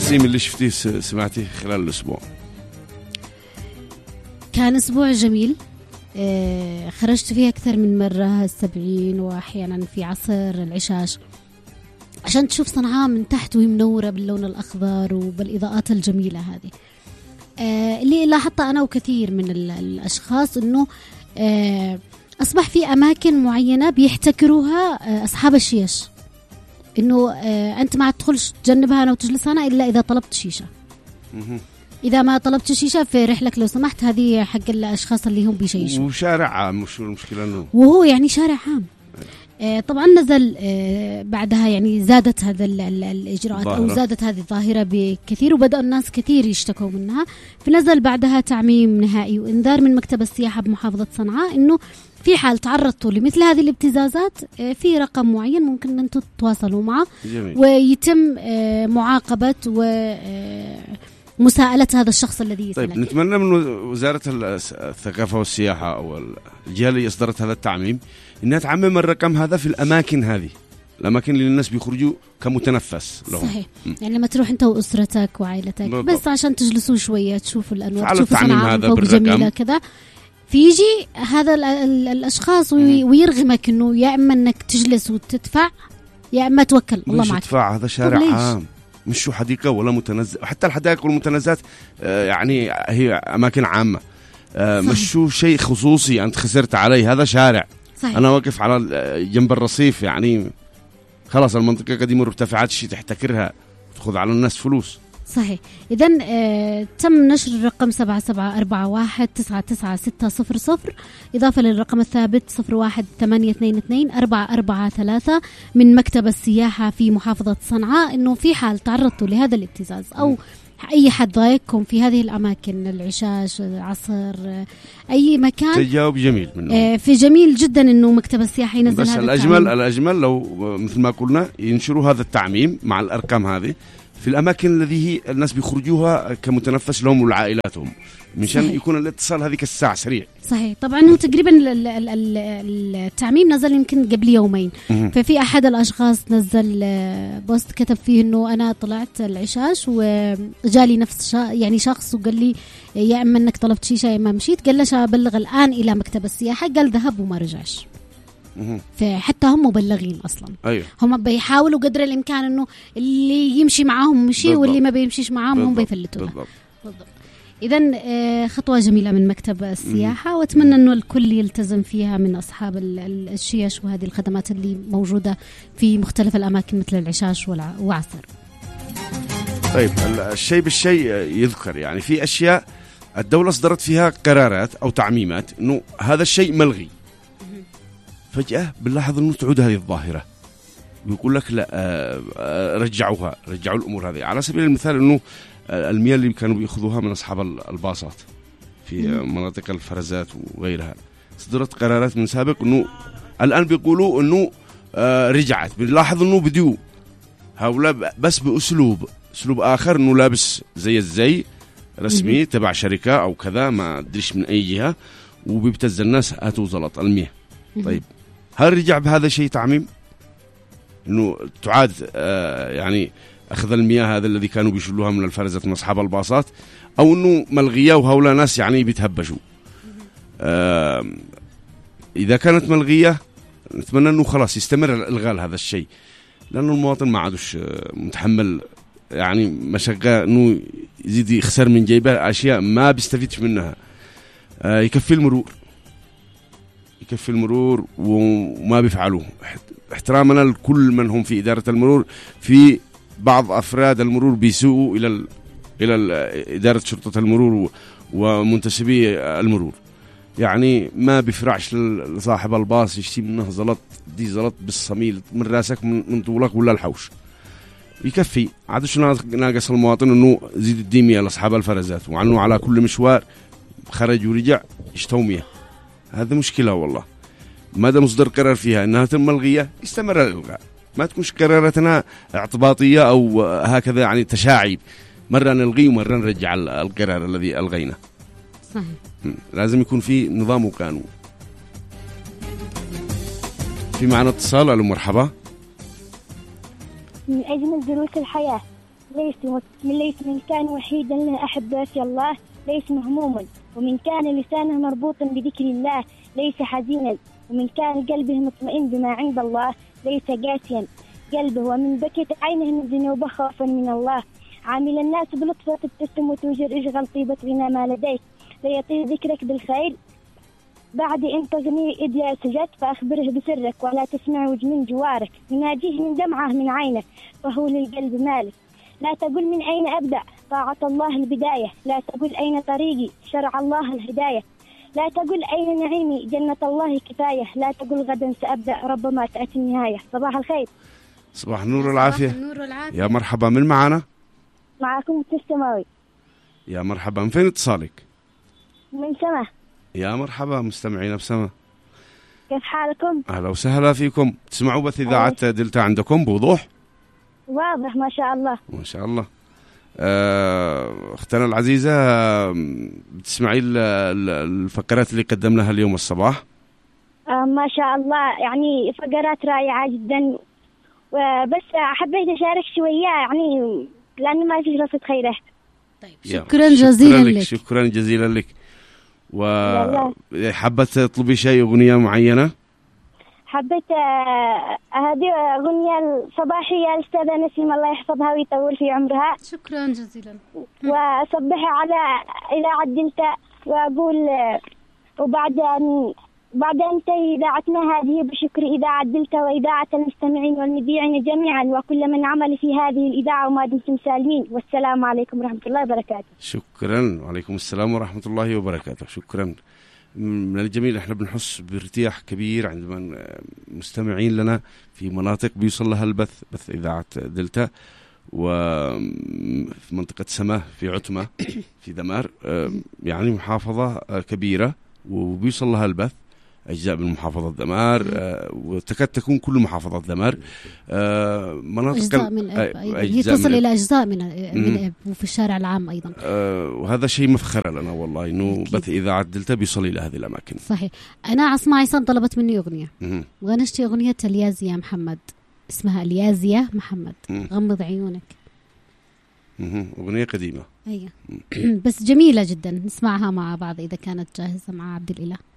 نسيم اللي شفتيه سمعتيه خلال الأسبوع؟ كان أسبوع جميل، خرجت فيه أكثر من مرة السبعين وأحيانا في عصر العشاش عشان تشوف صنعاء من تحت وهي منورة باللون الأخضر وبالإضاءات الجميلة هذه. اللي لاحظتها أنا وكثير من الأشخاص أنه أصبح في أماكن معينة بيحتكروها أصحاب الشيش، إنه أنت ما تدخلش تجنبها أنا وتجلس هنا إلا إذا طلبت شيشة. إذا ما طلبت شيشة في رحلك لو سمحت، هذه حق الأشخاص اللي هم بيشيشوا. وشارع عام، مش المشكلة إنه وهو يعني شارع عام. طبعا نزل بعدها يعني زادت هذا الإجراءات أو زادت هذه الظاهرة بكثير، وبدأ الناس كثير يشتكوا منها. فنزل بعدها تعميم نهائي وإنذار من مكتب السياحة بمحافظة صنعاء إنه في حال تعرضتوا لمثل هذه الابتزازات في رقم معين ممكن أن أنتم تتواصلوا معه. جميل. ويتم معاقبة ومساءلة هذا الشخص الذي يسألك. طيب نتمنى من وزارة الثقافة والسياحة أو الجهة اللي أصدرت هذا التعميم إنها تعمم الرقم هذا في الأماكن هذه، الأماكن اللي الناس بيخرجوا كمتنفس لهم. صحيح. يعني لما تروح أنت وأسرتك وعائلتك بس عشان تجلسوا شوية تشوفوا الأنوار، تشوفوا صنعاء فوق جميلة كذا، فيجي هذا الأشخاص ويرغمك إنه يا إما إنك تجلس وتدفع يا إما توكل الله معك. تدفع، هذا شارع عام مش شو حديقة ولا متنزه، حتى الحدائق والمتنزهات يعني هي أماكن عامة، مش شو شيء خصوصي أنت خسرت عليه، هذا شارع. صحيح. أنا واقف على جنب الرصيف، يعني خلاص المنطقة قد يمر بتفعات شيء تحتكرها تأخذ على الناس فلوس. صحيح. إذن تم نشر الرقم 7741999600 إضافة للرقم الثابت 0182224443 من مكتب السياحة في محافظة صنعاء، إنه في حال تعرضتوا لهذا الابتزاز أو أي حد ضايقكم في هذه الأماكن، العشاش، عصر، أي مكان، تجاوب جميل منه. في جميل جدا إنه مكتب السياحة ينزل بس هذا الأجمل لو مثل ما قلنا ينشروا هذا التعميم مع الأرقام هذه في الأماكن الذي الناس بيخرجوها كمتنفس لهم ولعائلاتهم، مشان يكون الاتصال هذيك الساعة سريع. صحيح. طبعا هو تقريبا التعميم نزل يمكن قبل يومين. ففي أحد الأشخاص نزل بوست كتب فيه إنه أنا طلعت العشاش وجالي نفس يعني شخص وقال لي يا إما إنك طلبت شيشة يا إما مشيت، قال ليش أبلغ الآن إلى مكتب السياحة، قال ذهب وما رجعش. فحتى هم مبلغين أصلا. أيوه. هم بيحاولوا قدر الإمكان إنه اللي يمشي معاهم مشي واللي ما بيمشيش معاهم هم بيفلتوا له. بالضبط. إذن خطوة جميلة من مكتب السياحة، وأتمنى إنه الكل يلتزم فيها من أصحاب الشيش وهذه الخدمات اللي موجودة في مختلف الأماكن مثل العشاش وعصر. طيب الشيء بالشيء يذكر، يعني في أشياء الدولة أصدرت فيها قرارات أو تعميمات إنه هذا الشيء ملغي، فجأة بنلاحظ إنه تعود هذه الظاهرة ويقول لك لا رجعوا الأمور هذه. على سبيل المثال إنه المياه اللي كانوا بيأخذوها من أصحاب الباصات في مناطق الفرزات وغيرها، صدرت قرارات من سابق إنه الآن بيقولوا إنه رجعت. بنلاحظ إنه بديو هؤلاء بس بأسلوب آخر، إنه لابس زي رسمي تبع شركة أو كذا ما أدريش من أي جهة، وبيبتز الناس هاتوا زلط المياه. طيب هل رجع بهذا شيء تعميم إنه تعاد يعني أخذ المياه هذا الذي كانوا بيشلوها من الفرزة من أصحاب الباصات، أو إنه ملغية وهؤلاء ناس يعني بيتهبشوا؟ إذا كانت ملغية نتمنى إنه خلاص يستمر الإلغاء هذا الشيء، لأنه المواطن ما عادش متحمل يعني مشقة إنه يزيد يخسر من جيبه أشياء ما بيستفيدش منها. يكفي المرور وما بيفعلوه. احترامنا لكل من هم في إدارة المرور، في بعض أفراد المرور بيسوءوا إلى إدارة شرطة المرور ومنتسبي المرور، يعني ما بيفرعش لصاحب الباص يشتي منه زلط، دي زلط بالصميل من راسك من طولك ولا الحوش. يكفي عادش ناقص المواطن إنه زيد الديمية لأصحاب الفرزات، وعنه على كل مشوار خرج ورجع يشتوا مياه. هذا مشكلة والله. ماذا مصدر قرار فيها إنها تم ملغية يستمر الإلغاء، ما تكونش قراراتنا اعتباطية أو هكذا يعني تشاعب، مرة نلغي ومرة نرجع القرار الذي ألغينا. صحيح. لازم يكون في نظام وقانون. في معنا اتصال. ألو مرحبا. من أجمل دروس الحياة. ليس من كان وحيدا له أحبة في الله ليس مهموما، ومن كان لسانه مربوطا بذكر الله ليس حزينا، ومن كان قلبه مطمئن بما عند الله ليس قاسيا قلبه، ومن بكت عينه من ذنوبه خوفا من الله. عامل الناس بلطف تبتسم وتوجر اشغل طيبة غنى ما لديك، ليطير ذكرك بالخير بعد إن تغني إذ سجدت، فأخبره بسرك ولا تسمعه من جوارك، يناجيه من دمعه من عينك فهو للقلب مالك. لا تقل من أين أبدأ طاعة الله البداية، لا تقل أين طريقي شرع الله الهداية، لا تقل أين نعيمي جنة الله كفاية، لا تقل غدا سأبدأ ربما تأتي النهاية. صباح الخير. صباح النور والعافية. يا مرحبا، من معنا؟ معكم السماوي. يا مرحبا، من فين اتصالك؟ من سما. يا مرحبا مستمعين بسما، كيف حالكم؟ أهلا وسهلا فيكم. تسمعوا بث إذاعة دلتا عندكم بوضوح؟ واضح ما شاء الله. ما شاء الله. اختنا العزيزة، بتسمعي الفقرات اللي قدمناها اليوم الصباح؟ ما شاء الله، يعني فقرات رائعة جدا، وبس حبيت أشارك شوية يعني لأنه ما في رصد خيره. طيب شكرا جزيلا لك. شكرا جزيلا لك. وحبت تطلبي شيء، أغنية معينة؟ حبيت هذه أغنية الصباحية الأستاذة نسيم الله يحفظها ويطول في عمرها. شكرا جزيلا. وأصبح على إذاعة دلتا وأقول بعد أن تنتهي إذاعتنا هذه بشكر إذاعة دلتا وإذاعة المستمعين والمذيعين جميعا وكل من عمل في هذه الإذاعة وما دمتم سالمين، والسلام عليكم ورحمة الله وبركاته. شكرا. وعليكم السلام ورحمة الله وبركاته. شكرا. من الجميل احنا بنحس بارتياح كبير عندما مستمعين لنا في مناطق بيوصل لها البث، بث إذاعة دلتا، وفي منطقة سما في عتمة في دمار، يعني محافظة كبيرة وبيوصل لها البث أجزاء من محافظة دمار، وتكاد تكون كل محافظة دمار مناطق أجزاء من أب، هي تصل إلى أجزاء من أب، وفي الشارع العام أيضا. وهذا شيء مفخر لنا والله إنه بث إذاعة دلتا بيصل إلى هذه الأماكن. صحيح. أنا عصمة عيسان طلبت مني أغنية، وغنشتي أغنية اليازية محمد، اسمها اليازية محمد. غمض عيونك. أغنية قديمة. أيوة. بس جميلة جدا، نسمعها مع بعض إذا كانت جاهزة مع عبد الإله.